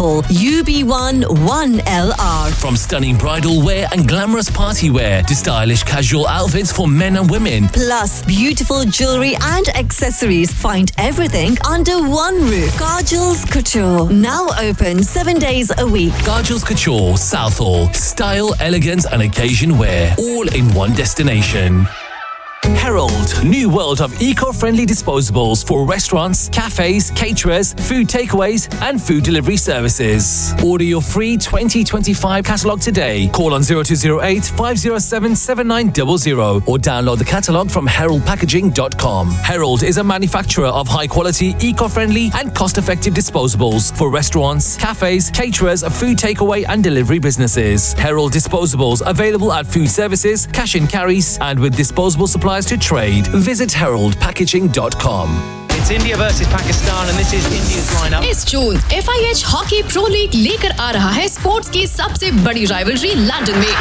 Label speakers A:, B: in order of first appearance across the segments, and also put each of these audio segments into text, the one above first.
A: Southall, UB1 1LR.
B: From stunning bridal wear and glamorous party wear to stylish casual outfits for men and women.
A: Plus, beautiful jewellery and accessories. Find everything under one roof. Kajal's Couture. Now open 7 days a week.
B: Kajal's Couture, Southall. Style, elegance and occasion wear. All in one destination. Herald, new world of eco-friendly disposables for restaurants, cafes, caterers, food takeaways and food delivery services. Order your free 2025 catalogue today. Call on 0208 507 7900 or download the catalogue from heraldpackaging.com. Herald is a manufacturer of high-quality, eco-friendly and cost-effective disposables for restaurants, cafes, caterers, food takeaway and delivery businesses. Herald disposables available at food services, cash and carries and with disposable supplies to trade. Visit heraldpackaging.com.
C: It's India versus Pakistan and this is India's lineup.
D: इस जून FIH hockey pro league लेकर आ रहा है sports की सबसे बड़ी rivalry London में.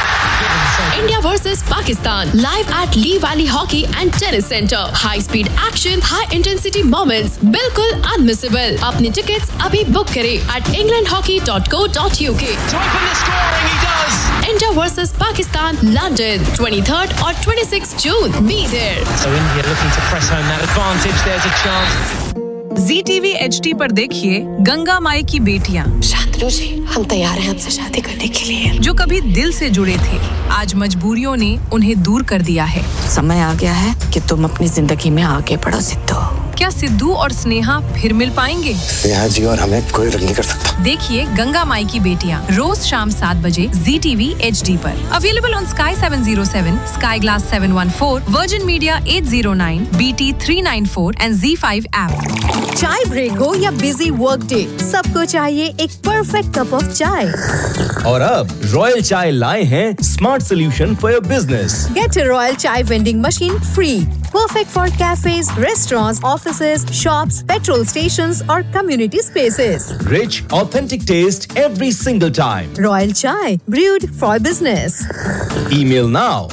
D: India versus Pakistan live at Lee Valley Hockey and Tennis Center. High speed action, high intensity moments, बिल्कुल unmissable. अपनी tickets अभी book करें at englandhockey.co.uk.
C: To open the scoring, he does.
D: India versus Pakistan, London, 23rd or 26th June. Be there.
C: So India looking to press home that advantage. There's a chance.
E: ZTV HD पर देखिए गंगा माई की बेटियां.
F: शांतनु जी, हम तैयार हैं आपसे शादी करने के लिए.
E: जो कभी दिल से जुड़े थे, आज मजबूरियों ने उन्हें दूर कर दिया है.
F: समय आ गया है कि तुम अपनी जिंदगी में आगे बढ़ो सिद्धू.
E: क्या सिद्धू और स्नेहा फिर मिल पाएंगे?
G: स्नेहा जी और हमें कोई अलग नहीं कर सकता.
E: देखिए गंगा माई की बेटियां रोज शाम 7 बजे ZTV HD पर. Available on Sky 707, Sky Glass 714, Virgin Media 809, BT 394 and Z5 app.
H: चाय ब्रेक हो या बिजी वर्क डे, सबको चाहिए एक परफेक्ट कप ऑफ चाय.
I: और अब रॉयल चाय लाए हैं smart solution for your business.
H: Get a Royal Chai vending machine free. Perfect for cafes, restaurants, offices, shops, petrol stations or community spaces.
I: Rich, authentic taste every single time.
H: Royal Chai, brewed for business.
I: Email now.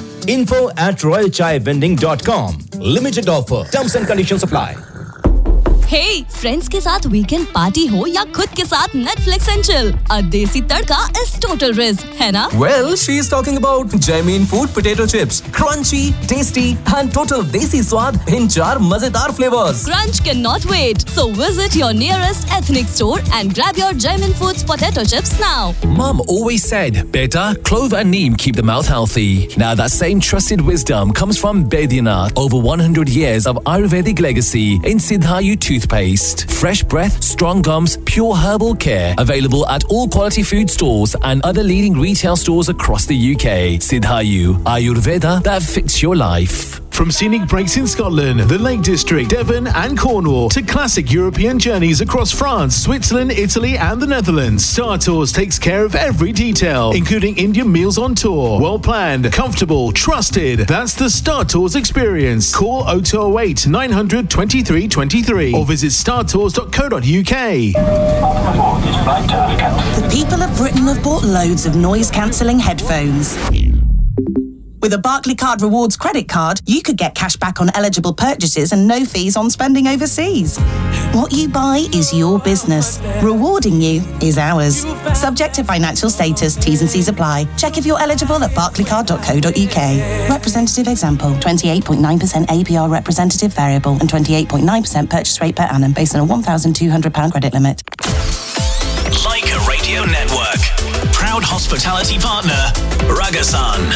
I: info@royalchaivending.com. Limited offer. Terms and conditions apply.
J: Hey, friends के साथ weekend party हो या खुद के साथ Netflix and chill, अ देसी तड़का is total risk, है ना?
K: Well, she is talking about Jamin Food potato chips, crunchy, tasty and total desi स्वाद in 4 मजेदार flavors.
J: Crunch cannot wait. So visit your nearest ethnic store and grab your Jamin Foods potato chips now.
B: Mum always said, beta, clove and neem keep the mouth healthy. Now that same trusted wisdom comes from Baidyanath. Over 100 years of Ayurvedic legacy in Siddhayu toothpaste. Fresh breath, strong gums, pure herbal care. Available at all quality food stores and other leading retail stores across the UK. Siddhayu, Ayurveda that fits your life.
L: From scenic breaks in Scotland, the Lake District, Devon and Cornwall to classic European journeys across France, Switzerland, Italy and the Netherlands, Star Tours takes care of every detail, including Indian meals on tour. Well planned, comfortable, trusted. That's the Star Tours experience. Call 0208 900 2323 or visit startours.co.uk.
M: The people of Britain have bought loads of noise-cancelling headphones. With a Barclaycard Rewards credit card, you could get cash back on eligible purchases and no fees on spending overseas. What you buy is your business. Rewarding you is ours. Subject to financial status, T's and C's apply. Check if you're eligible at barclaycard.co.uk. Representative example, 28.9% APR representative variable and 28.9% purchase rate per annum based on a £1,200 credit limit.
N: Leica Radio Network. Proud hospitality partner, Ragasan.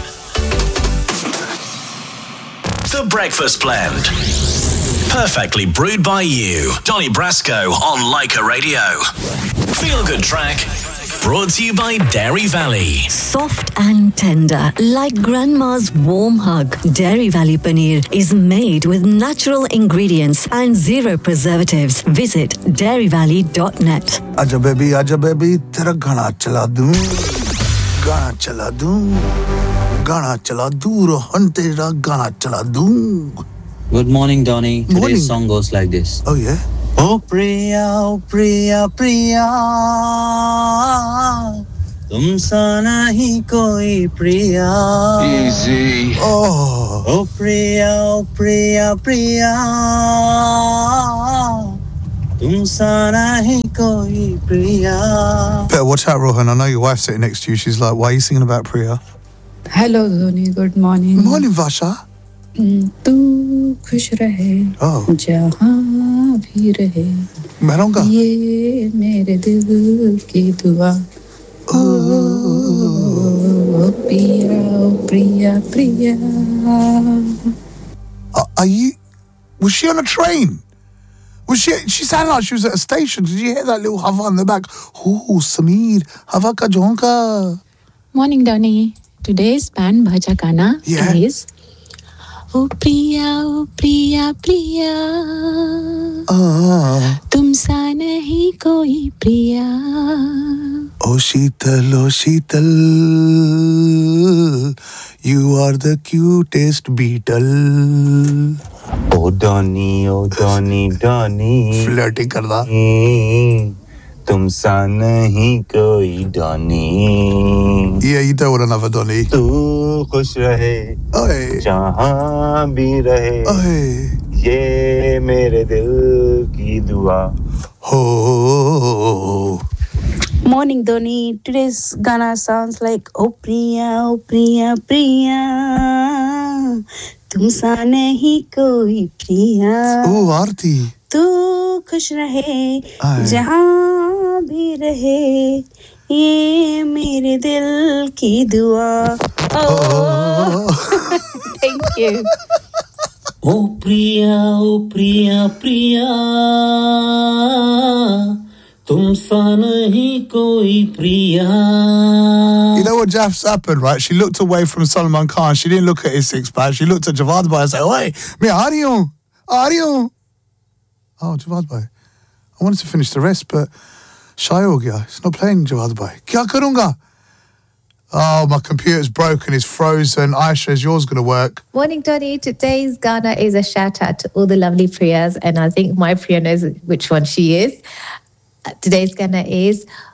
N: The Breakfast Blend. Perfectly brewed by you. Donny Brasco on Leica Radio. Feel Good Track. Brought to you by Dairy Valley.
A: Soft and tender, like grandma's warm hug. Dairy Valley Paneer is made with natural ingredients and zero preservatives. Visit dairyvalley.net.
O: Aja baby, tera gana chala दूं. Gana chala दूं. Gana chala दूं. Rohan tera gana chala दूं.
P: Good morning, Donny. Today's song goes like this.
O: Oh yeah.
P: Oh Priya, Priya, Priya, tumsa nahi koi Priya.
O: Easy.
P: Oh Priya, Priya, तुम सा नहीं कोई प्रिया.
O: Better watch out, Rohan. I know your wife's sitting next to you. She's like, why are you singing about Priya?
Q: Hello, Dhoni. Good morning.
O: Good morning, Vasha.
Q: तू खुश रहे जहाँ भी रहे
O: मैं रहूँगा
Q: ये मेरे दिल की दुआ ओ प्रिया प्रिया.
O: Are you? Was she on a train? She sounded like she was at a station. Did you hear that little hava in the back? Oh, Sameer, hava ka jonka.
R: Morning, Donny. Today's pan bhaja gana is Oh Priya, Priya. Tumsa nahi koi Priya.
O: Oh Sheetal, you are the cutest beetle.
P: Oh Donny,
O: Flirting karda.
P: तुमसा नहीं कोई Donny.
O: Yeah, you don't want another Donny.
P: तू खुश रहे जहाँ भी रहे ये मेरे दिल की दुआ.
O: Oh.
S: Morning, Donny. Today's Ghana sounds like Oh Priya, Priya. तुमसा नहीं कोई प्रिया.
O: Oh, Aarti.
S: तू खुश रहे जहाँ भी रहे ये मेरे दिल की दुआ. Oh. Thank you.
T: Oh Priya. तुमसा नहीं कोई प्रिया.
O: You know what just happened, right? She looked away from Salman Khan. She didn't look at his six-pack. She looked at Jawad Bhai and said, "Oi, मैं आ रही हूँ." Oh, Jawad Bhai. I wanted to finish the rest, but shy ho gaya. It's not playing, Jawad Bhai. Kya karunga? Oh, my computer's broken. It's frozen. Aisha, is yours going to work?
U: Morning, Donny. Today's Ghana is a shout out to all the lovely Priyas, and I think my Priya knows which one she is. Today's Ghana is